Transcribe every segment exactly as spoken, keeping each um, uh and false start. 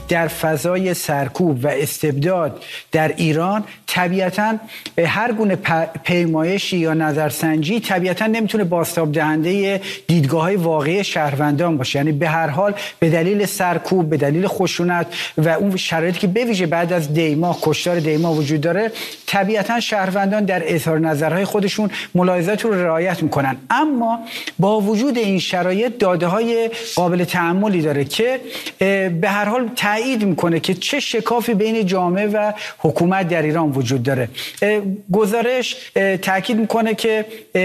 در فضای سرکوب و استبداد در ایران طبیعتاً هر گونه پیمایشی یا نظرسنجی طبیعتاً نمیتونه بازتاب دهنده دیدگاه‌های واقعی شهروندان باشه. یعنی به هر حال به دلیل سرکوب، به دلیل خشونت و اون شرایطی که به ویژه بعد از دیما، کشتار دیما وجود داره، طبیعتاً شهروندان در اظهار نظرهای خودشون ملاحظات رو رعایت میکنن. اما با وجود این شرایط داده‌های قابل تأملی داره که به هر حال تایید میکنه که چه شکافی بین جامعه و حکومت در ایران وجود داره. گزارش تاکید میکنه که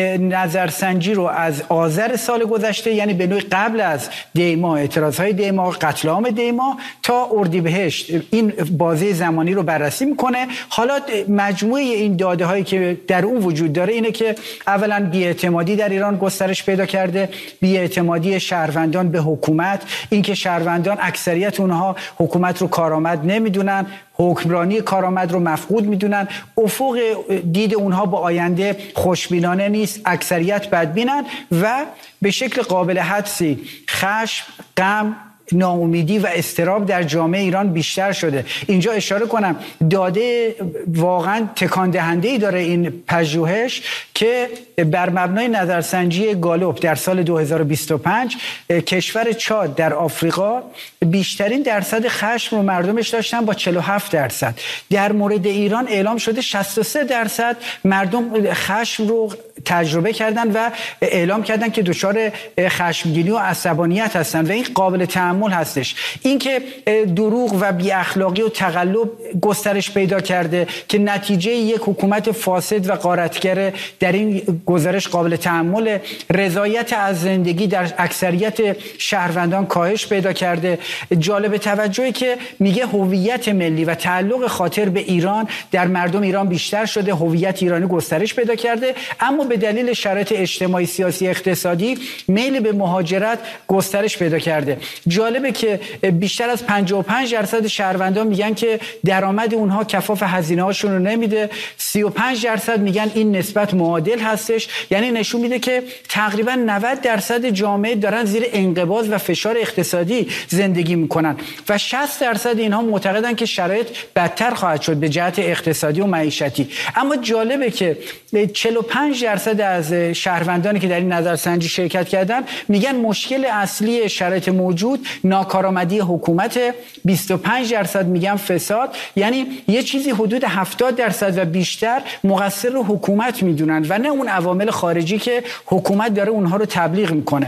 نظرسنجی رو از آذر سال گذشته، یعنی به نوعی قبل از دیما، اعتراضهای دیما، قتل عام دیما تا اردیبهشت، این بازه زمانی رو بررسی میکنه. حالا مجموعه این داده هایی که در اون وجود داره اینه که اولا بی‌اعتمادی در ایران گسترش پیدا کرده، بی‌اعتمادی شهروندان به حکومت، اینکه شهروندان اکثریت اونها حکومت رو کارآمد نمیدونن، حکمرانی کارآمد رو مفقود میدونن، افق دید اونها با آینده خوشبینانه نیست، اکثریت بدبینن و به شکل قابل حدسی خشم، غم، ناامیدی و اضطراب در جامعه ایران بیشتر شده. اینجا اشاره کنم داده واقعا تکان دهنده‌ای داره این پژوهش که بر مبنای نظرسنجی گالوپ در سال دو هزار و بیست و پنج کشور چاد در آفریقا بیشترین درصد خشم رو مردمش داشتن با چهل و هفت درصد. در مورد ایران اعلام شده شصت و سه درصد مردم خشم رو تجربه کردن و اعلام کردن که دچار خشمگینی و عصبانیت هستن و این قابل تأمل هستش. اینکه دروغ و بی اخلاقی و تقلب گسترش پیدا کرده که نتیجه یک حکومت فاسد و غارتگر در این گزارش قابل تأمل. رضایت از زندگی در اکثریت شهروندان کاهش پیدا کرده. جالب توجهی که میگه هویت ملی و تعلق خاطر به ایران در مردم ایران بیشتر شده، هویت ایرانی گسترش پیدا کرده، اما به دلیل شرایط اجتماعی، سیاسی، اقتصادی میل به مهاجرت گسترش پیدا کرده. جالبه که بیشتر از پنجاه و پنج درصد شهروندان میگن که درآمد اونها کفاف هزینه هاشون رو نمیده، سی و پنج درصد میگن این نسبت معادل هستش. یعنی نشون میده که تقریبا نود درصد جامعه دارن زیر انقباض و فشار اقتصادی زندگی میکنن و شصت درصد اینها معتقدن که شرایط بدتر خواهد شد به جهت اقتصادی و معیشتی. اما جالبه که چهل و پنج درصد از شهروندانی که در این نظرسنجی شرکت کردن میگن مشکل اصلی شرایط موجود ناکارآمدی حکومت، بیست و پنج درصد میگن فساد. یعنی یه چیزی حدود هفتاد درصد و بیشتر مقصر رو حکومت میدونن و نه اون عوامل خارجی که حکومت داره اونها رو تبلیغ میکنه.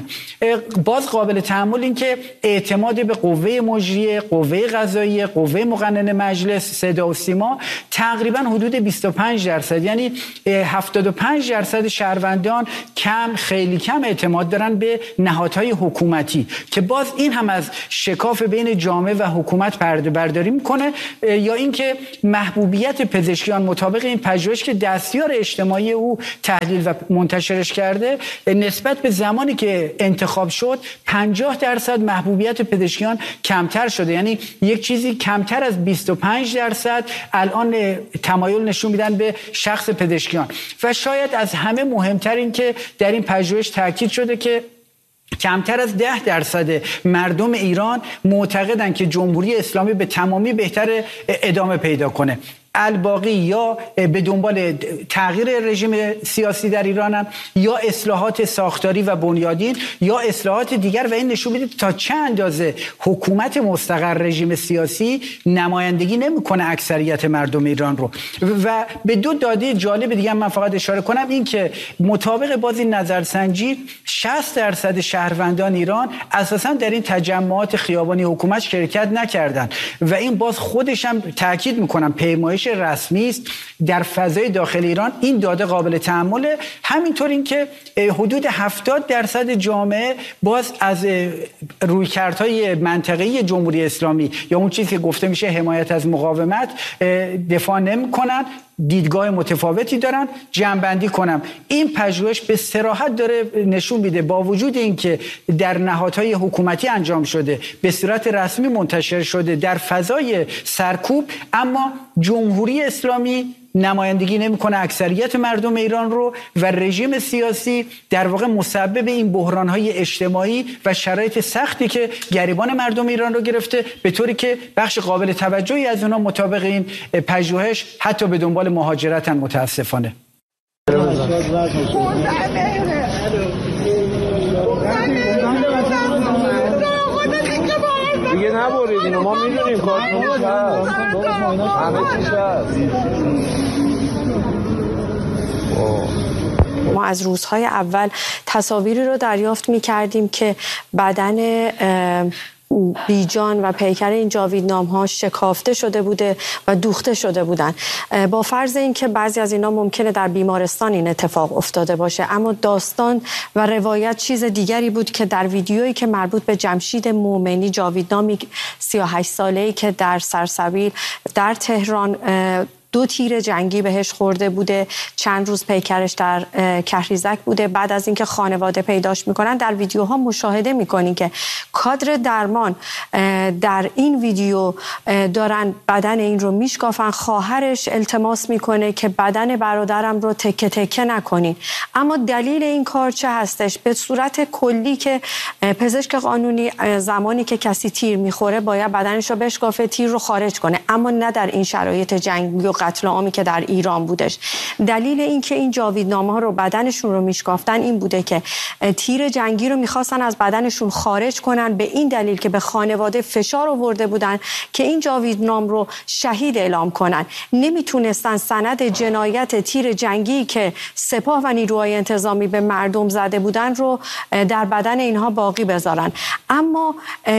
باز قابل تأمل این که اعتماد به قوه مجریه، قوه قضاییه، قوه مقننه مجلس، صدا و سیما تقریبا حدود بیست و پنج درصد، یعنی هفتاد و پنج درصد شهروندان کم، خیلی کم اعتماد دارن به نهادهای حکومتی که باز این هم از شکاف بین جامعه و حکومت پرده برداری میکنه. یا اینکه محبوبیت پزشکیان مطابق این پژوهش که دستیار اجتماعی او تحلیل و منتشرش کرده نسبت به زمانی که انتخاب شد پنجاه درصد محبوبیت پزشکیان کمتر شده. یعنی یک چیزی کمتر از بیست و پنج درصد الان تمایل نشون میدن به شخص پزشکیان. و شاید از همه مهمتر این که در این پژوهش تاکید شده که کمتر از ده درصد مردم ایران معتقدن که جمهوری اسلامی به تمامی بهتر ادامه پیدا کنه. الباقی یا به دنبال تغییر رژیم سیاسی در ایرانن یا اصلاحات ساختاری و بنیادین یا اصلاحات دیگر و این نشون میده تا چه اندازه حکومت مستقر رژیم سیاسی نمایندگی نمیکنه اکثریت مردم ایران رو. و به دو داده جالب دیگه من فقط اشاره کنم، این که مطابق باز این نظرسنجی شصت درصد شهروندان ایران اساسا در این تجمعات خیابانی حکومت شرکت نکردن و این باز خودش هم تاکید میکنم پیمایش رسمی است در فضای داخل ایران. این داده قابل تأمله. همینطور این که حدود هفتاد درصد جامعه باز از رویکردهای منطقه‌ای جمهوری اسلامی یا اون چیزی که گفته میشه حمایت از مقاومت دفاع نمی‌کنن، دیدگاه متفاوتی دارن. جمع‌بندی کنم، این پژوهش به صراحت داره نشون میده با وجود اینکه در نهادهای حکومتی انجام شده، به صورت رسمی منتشر شده، در فضای سرکوب، اما جمهوری اسلامی نمایندگی نمیکنه اکثریت مردم ایران رو و رژیم سیاسی در واقع مسبب این بحران‌های اجتماعی و شرایط سختی که گریبان مردم ایران رو گرفته، به طوری که بخش قابل توجهی از اونها مطابق این پژوهش حتی به دنبال مهاجرتن. متاسفانه دیگه نبرید اینو، ما میدونیم کارتونش هست، همه چیش هست. ما از روزهای اول تصاویری رو دریافت می کردیم که بدن بیجان و پیکر این جاویدنام ها شکافته شده بوده و دوخته شده بودن، با فرض اینکه بعضی از اینا ممکنه در بیمارستان این اتفاق افتاده باشه، اما داستان و روایت چیز دیگری بود که در ویدیویی که مربوط به جمشید مومنی، جاویدنامی سی و هشت ساله‌ای که در سرسبیل در تهران دو تیر جنگی بهش خورده بوده، چند روز پیکرش در کهریزک بوده، بعد از اینکه خانواده پیداش میکنن در ویدیوها مشاهده میکنین که کادر درمان در این ویدیو دارن بدن این رو میشکافن. خواهرش التماس میکنه که بدن برادرم رو تکه تکه نکنین، اما دلیل این کار چه هستش؟ به صورت کلی که پزشک قانونی زمانی که کسی تیر میخوره باید بدنش رو بشکافه، تیر رو خارج کنه، اما نه در این شرایط جنگی و قتل عامی که در ایران بودش. دلیل این که این جاویدنامه ها رو بدنشون رو میشکافتن این بوده که تیر جنگی رو میخواستن از بدنشون خارج کنن، به این دلیل که به خانواده فشار آورده بودن که این جاویدنام رو شهید اعلام کنن. نمیتونستن سند جنایت تیر جنگی که سپاه و نیروهای انتظامی به مردم زده بودن رو در بدن اینها باقی بذارن. اما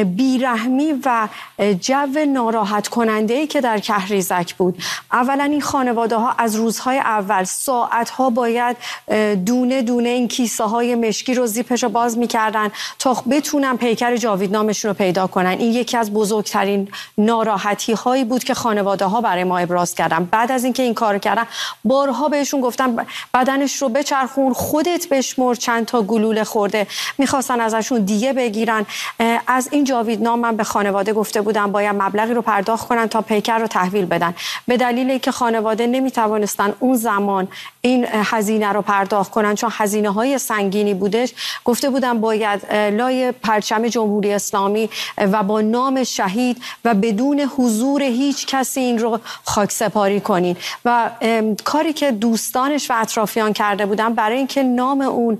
بیرحمی و جو ناراحت کننده‌ای که در کهریزک بود، اولا این خانواده ها از روزهای اول ساعت ها باید دونه دونه این کیسه های مشکی رو زیپش رو باز میکردن تا بتونن پیکر جاویدنامشون رو پیدا کنن. این یکی از بزرگترین ناراحتی هایی بود که خانواده ها برای ما ابراز کردن. بعد از اینکه این کار کردن بارها بهشون گفتن بدنش رو بچرخون، خودت بشمر چند تا گلوله خورده، میخواستن ازشون دیگه بگیرن. از این جاویدنام من به خانواده گفته بودم باید مبلغی رو پرداخت کنن تا پیکر رو تحویل بدن. به دلیل که خانواده نمیتوانستن اون زمان این هزینه رو پرداخت کنن چون هزینه های سنگینی بودش، گفته بودن باید لای پرچم جمهوری اسلامی و با نام شهید و بدون حضور هیچ کسی این رو خاک سپاری کنین. و کاری که دوستانش و اطرافیان کرده بودن برای اینکه نام اون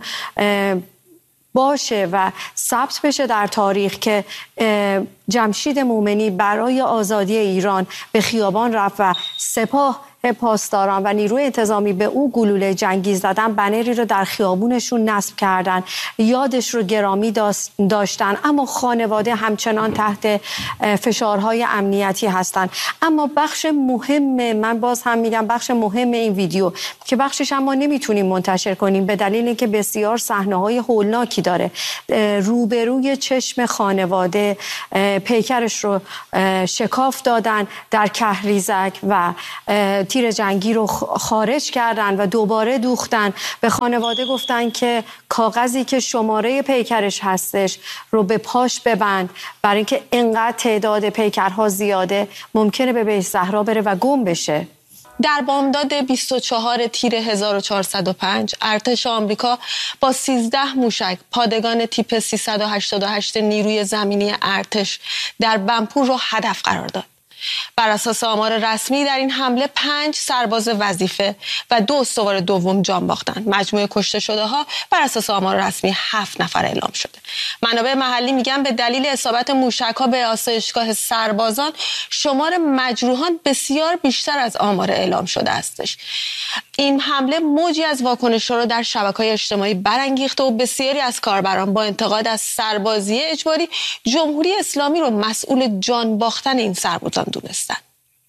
باشه و ثبت بشه در تاریخ که جمشید مومنی برای آزادی ایران به خیابان رفت و سپاه پاسداران و نیروی انتظامی به او گلوله جنگی زدن، بنری رو در خیابونشون نصب کردن، یادش رو گرامی داشتن، اما خانواده همچنان تحت فشارهای امنیتی هستن. اما بخش مهم، من باز هم میگم بخش مهم این ویدیو که بخشش هم ما نمیتونیم منتشر کنیم به دلیل اینکه بسیار صحنه‌های هولناکی داره، روبروی چشم خانواده پیکرش رو شکاف دادن در کهریزک و تیر جنگی رو خارج کردن و دوباره دوختن. به خانواده گفتن که کاغذی که شماره پیکرش هستش رو به پاش ببند، برای اینکه انقدر تعداد پیکرها زیاده ممکنه به بیت زهرا بره و گم بشه. در بامداد بیست و چهار تیر هزار و چهارصد و پنج ارتش آمریکا با سیزده موشک پادگان تیپ سیصد و هشتاد و هشت نیروی زمینی ارتش در بنپور رو هدف قرار داد. بر اساس آمار رسمی در این حمله پنج سرباز وظیفه و دو استوار دوم جان باختند. مجموع کشته شده ها بر اساس آمار رسمی هفت نفر اعلام شده. منابع محلی میگن به دلیل اصابت موشک‌ها به آسایشگاه سربازان شمار مجروحان بسیار بیشتر از آمار اعلام شده استش. این حمله موجی از واکنش‌ها رو در شبکه‌های اجتماعی برانگیخته و بسیاری از کاربران با انتقاد از سربازی اجباری جمهوری اسلامی رو مسئول جان باختن این سربازان دونستن.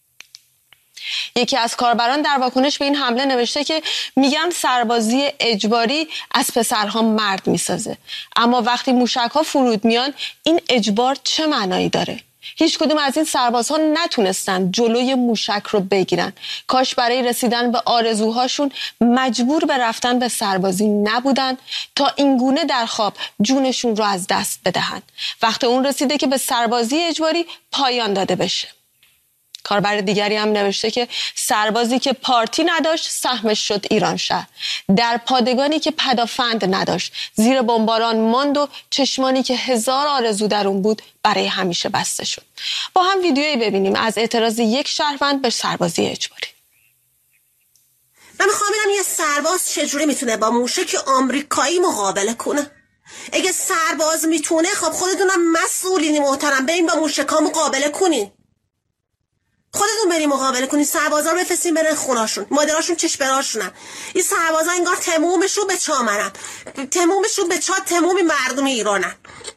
یکی از کاربران در واکنش به این حمله نوشته که میگن سربازی اجباری از پسرها مرد میسازه، اما وقتی موشک‌ها فرود میان این اجبار چه معنایی داره؟ هیچ کدوم از این سربازها نتونستن جلوی موشک رو بگیرن. کاش برای رسیدن به آرزوهاشون مجبور به رفتن به سربازی نبودن تا اینگونه در خواب جونشون رو از دست بدهن. وقت اون رسیده که به سربازی اجباری پایان داده بشه. کاربر دیگری هم نوشته که سربازی که پارتی نداشت سهمش شد ایران شهر. در پادگانی که پدافند نداشت زیر بمباران ماند و چشمانی که هزار آرزو در اون بود برای همیشه بسته شد. با هم ویدیویی ببینیم از اعتراض یک شهروند به سربازی اجباری. من میخوام ببینم یه سرباز چجوری میتونه با موشک آمریکایی مقابله کنه. اگه سرباز میتونه خب خودتونم مسئولینی محترم، برین با موشکا مقابله کنین. خودتون برین مقابله کنین، سربازا رو بفرستین برن خوناشون، مادراشون چش براشونن. این سربازا انگار تمومشون به چامنن، تمومشون به چا تمومی مردم ایرانن.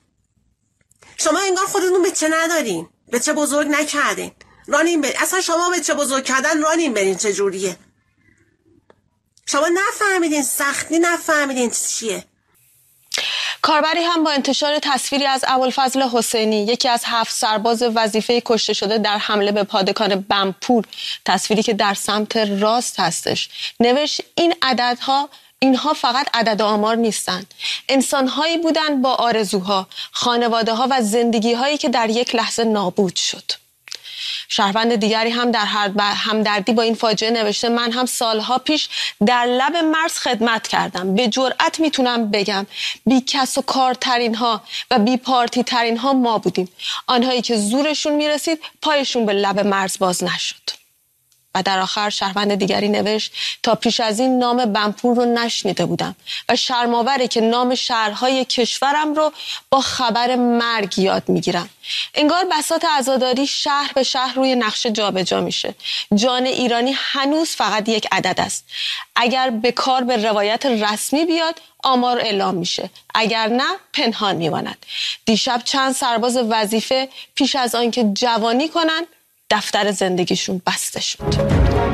شما انگار خودتون به چه ندارین، به چه بزرگ نکردین. رانین برین، اصلا شما به چه بزرگ کردن رانین برین چجوریه. شما نفهمیدین، سختی نفهمیدین چیه. کاربری هم با انتشار تصویری از ابوالفضل حسینی، یکی از هفت سرباز وظیفه کشته شده در حمله به پادگان بمپور، تصویری که در سمت راست هستش، نوشت این عددها اینها فقط عدد آمار نیستند. انسانهایی بودند با آرزوها، خانواده ها و زندگی هایی که در یک لحظه نابود شد. شهروند دیگری هم در همدردی با این فاجعه نوشته من هم سالها پیش در لب مرز خدمت کردم. به جرئت میتونم بگم بی کس و کارترین ها و بی پارتی ترین ها ما بودیم. آنهایی که زورشون میرسید پایشون به لب مرز باز نشد. و در آخر شهروند دیگری نوشت تا پیش از این نام بمپور رو نشنیده بودم و شرم‌آوره که نام شهرهای کشورم رو با خبر مرگ یاد میگیرم. انگار بساط عزاداری شهر به شهر روی نقشه جابجا میشه. جان ایرانی هنوز فقط یک عدد است. اگر به کار به روایت رسمی بیاد آمار اعلام میشه، اگر نه پنهان میماند. دیشب چند سرباز وظیفه پیش از آن که جوانی کنن دفتر زندگیشون بسته شد.